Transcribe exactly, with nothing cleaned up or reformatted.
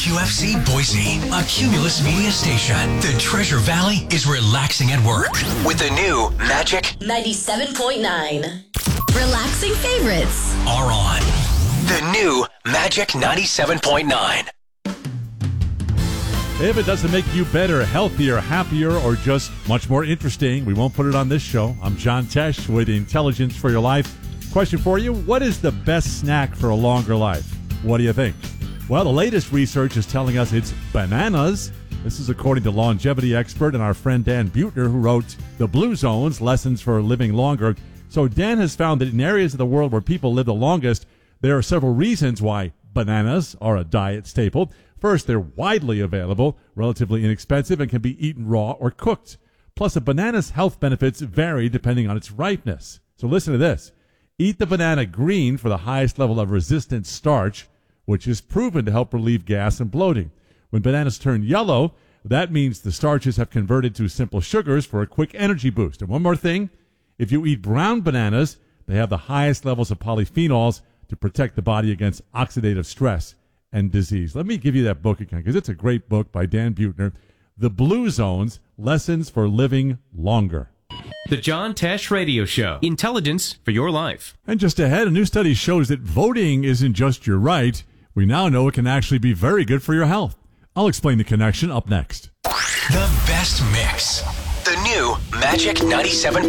Q F C Boise, a Cumulus media station. The Treasure Valley is relaxing at work with the new Magic ninety-seven point nine. Relaxing favorites are on. The new Magic ninety-seven point nine. If it doesn't make you better, healthier, happier, or just much more interesting, we won't put it on this show. I'm John Tesh with Intelligence for Your Life. Question for you, what is the best snack for a longer life? What do you think? Well, the latest research is telling us it's bananas. This is according to longevity expert and our friend Dan Buettner, who wrote The Blue Zones, Lessons for Living Longer. So Dan has found that in areas of the world where people live the longest, there are several reasons why bananas are a diet staple. First, they're widely available, relatively inexpensive, and can be eaten raw or cooked. Plus, a banana's health benefits vary depending on its ripeness. So listen to this. Eat the banana green for the highest level of resistant starch, which is proven to help relieve gas and bloating. When bananas turn yellow, that means the starches have converted to simple sugars for a quick energy boost. And one more thing, if you eat brown bananas, they have the highest levels of polyphenols to protect the body against oxidative stress and disease. Let me give you that book again, because it's a great book by Dan Buettner, The Blue Zones, Lessons for Living Longer. The John Tesh Radio Show. Intelligence for your life. And just ahead, a new study shows that voting isn't just your right. We now know it can actually be very good for your health. I'll explain the connection up next. The best mix. The new Magic ninety-seven